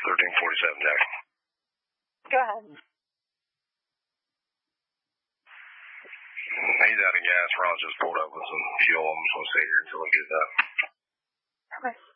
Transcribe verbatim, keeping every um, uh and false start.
thirteen forty-seven, Jack. Go ahead. He's out of gas. Ron's just pulled up with some fuel. I'm just going to stay here until I get that. Okay.